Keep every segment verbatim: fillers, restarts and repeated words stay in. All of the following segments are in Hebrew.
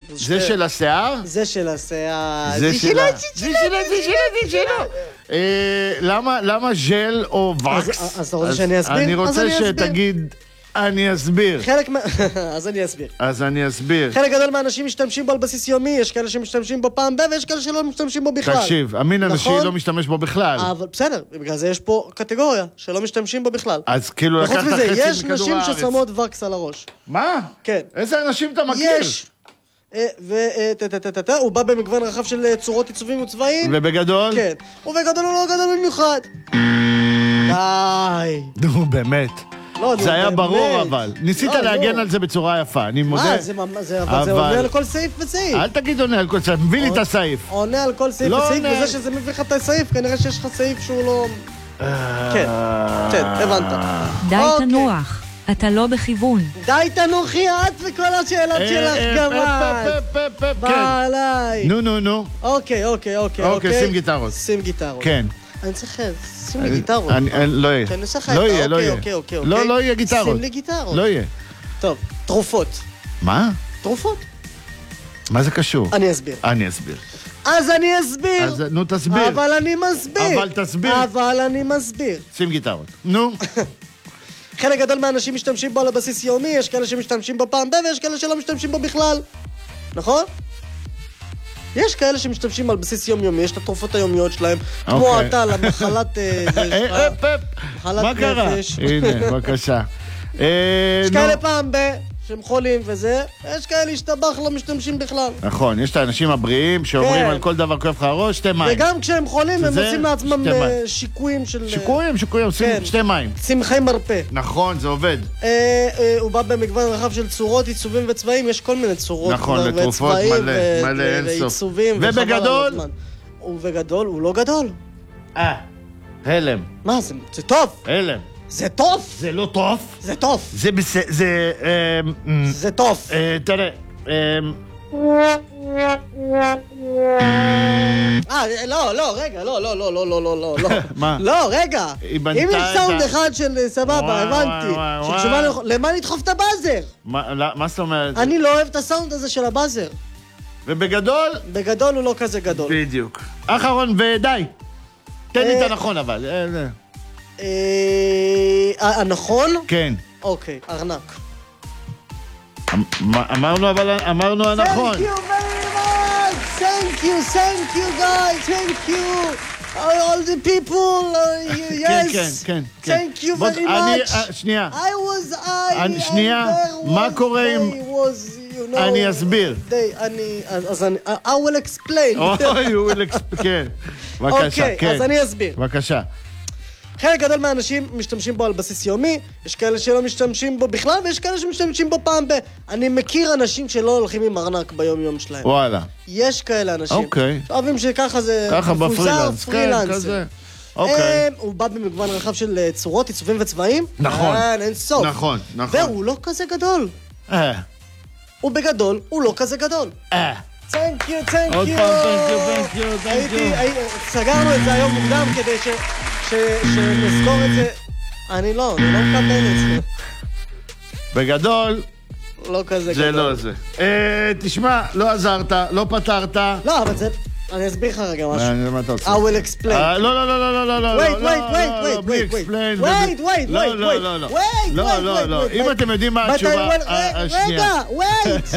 זה של השיער? זה של השיער. זה שלה, זה שלה, זה שלה, זה שלה. למה ז'ל או וקס? אז אתה רוצה שאני אסביר? אני רוצה שתגיד, אני אסביר. חלק מה... אז אני אסביר. אז אני אסביר. חלק גדול מהאנשים משתמשים בו על בסיס יומי, יש כאלה שמשתמשים בו פעם ב, ויש כאלה שלא משתמשים בו בכלל. תקשיב, המין הנשי לא משתמש בו בכלל. אבל בסדר, בגלל זה יש פה קטגוריה שלא משתמשים בו בכלל. אז כאילו לקחת חצי מכדור הארץ. יש נשים ששמות וקס על הראש. מה? כן. איזה אנשים אתה מכיר? יש. הוא בא במגוון רחב של צורות, עיצובים וצבעים. ובגדול? כן. ובגדול הוא לא גדול במיוחד. די. נו, באמת. זה היה ברור, אבל. ניסית להגן על זה בצורה יפה, אני מודה. אבל זה עונה על כל סעיף וסעיף. אל תגיד עונה על כל סעיף, מביא לי את הסעיף. עונה על כל סעיף וסעיף, וזה שזה מביא לך את הסעיף, כנראה שיש לך סעיף שהוא לא... כן, כן, הבנת. די תנוח. אתה לא בכיוון. די תנוחי את וכל השאלות שלך גמל. בא עליי. נו, נו, נו. אוקיי, אוקיי, אוקיי. אוקיי, שים גיטרות. שים גיטרות. כן. אני צריך... שים לי גיטרות. לא יהיה. לא יהיה, לא יהיה. אוקיי, אוקיי, לא, לא יהיה גיטרות. שים לי גיטרות. לא יהיה. טוב, תרופות. מה? תרופות. מה זה קשור? אני אסביר. אני אסביר. אז אני אסביר. אז נו, תסביר. אבל אני מסביר. אבל תסביר. אבל אני מסביר. שים גיטרות. נו. חלק גדול מהאנשים משתמשים בו על הבסיס יומי, יש כאלה שמשתמשים בו פעם ב, ויש כאלה שלא משתמשים בו בכלל. נכון? יש כאלה שמשתמשים על בסיס יומיומי, יש את התרופות היומיות שלהם, כמו אתה, למחלת... מה קרה? הנה, בבקשה. יש כאלה פעם ב... שהם חולים וזה, יש כאלה השתבח לא משתמשים בכלל. נכון, יש את האנשים הבריאים שאומרים על כל דבר כואב לך הראש, שתי מים. וגם כשהם חולים הם עושים לעצמם שיקויים של... שיקויים, שיקויים, עושים שתי מים. צמחי מרפא. נכון, זה עובד. הוא בא במגוון רחב של צורות, עיצובים וצבעים, יש כל מיני צורות וצבעים ועיצובים. ובגדול? ובגדול, הוא לא גדול. אה, הלם. מה, זה טוב. הלם. זה טוב? זה לא טוב. זה טוב. זה בסדר, זה... זה טוב. תראה, אה, לא, לא, רגע, לא, לא, לא, לא, לא, לא, לא. מה? לא, רגע. אם יש סאונד אחד של סבבה, הבנתי. למה לדחוף את הבאזר? מה זאת אומרת? אני לא אוהב את הסאונד הזה של הבאזר. ובגדול? בגדול הוא לא כזה גדול. בדיוק. אחרון ודי. תן לי את הנכון אבל. הנכון? כן. אוקיי, ארנק. אמרנו אבל, אמרנו הנכון. Thank you very much! Thank you, thank you guys, thank you! All the people, yes! כן, כן, כן. Thank you very much! שנייה. I was, I... שנייה, מה קורה אם... אני אסביר. אני, אז אני, I will explain. אוי, you will explain, כן. בבקשה, כן. אוקיי, אז אני אסביר. בבקשה. חלק גדול מהאנשים משתמשים בו על בסיס יומי, יש כאלה שלא משתמשים בו בכלל, ויש כאלה שמשתמשים בו פעם ב... אני מכיר אנשים שלא הולכים עם ארנק ביום יום שלהם. וואלה. יש כאלה אנשים. אוקיי. אוהבים שככה זה... ככה בפרילנס, כן, כזה. אוקיי. הוא בא במגוון רחב של צורות, עיצובים וצבעים. נכון. אין סוף. נכון, נכון. והוא לא כזה גדול. אה. הוא בגדול, הוא לא כזה גדול. אה. Thank you, thank you. עוד פעם, thank you, thank you, thank you. סגרנו את זה היום מוקדם כדי ש... שנזכור את זה. אני לא, אני לא מקבל את זה. בגדול, לא כזה גדול. זה לא זה. תשמע, לא עזרת, לא פתרת. לא, אבל זה... אני אסביר לך רגע משהו. מה אתה רוצה? I will explain. לא, לא, לא, לא, לא, לא. wait, wait, wait, wait, wait, wait. wait, wait, wait, לא, לא, לא, לא. wait, לא, לא, לא. אם אתם יודעים מה התשובה... רגע, wait.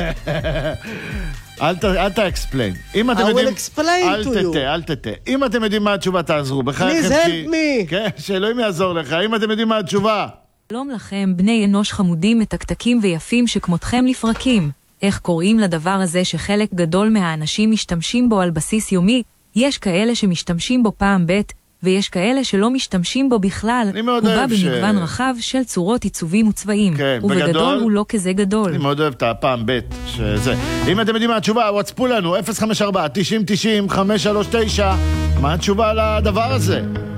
אל תאקספליין. אם אתם יודעים... I will explain to you. אל תתה. אם אתם יודעים מה התשובה, תעזרו. Please help me. כן, שאלוהים יעזור לך. אם אתם יודעים מה התשובה. שלום לכם, בני אנוש חמודים, מתקתקים ויפים שכמותכם לפרקים. איך קוראים לדבר הזה שחלק גדול מהאנשים משתמשים בו על בסיס יומי? יש כאלה שמשתמשים בו פעם ב' ויש כאלה שלא משתמשים בו בכלל. אני מאוד הוא אוהב בא ש... במגוון רחב של צורות, עיצובים וצבעים. כן, ובגדול בגדול, הוא לא כזה גדול. אני מאוד אוהב את הפעם ב' שזה. אם אתם יודעים מה התשובה, וואטספו לנו אפס חמש ארבע תשעים תשעים חמש שלוש תשע. מה התשובה לדבר הזה?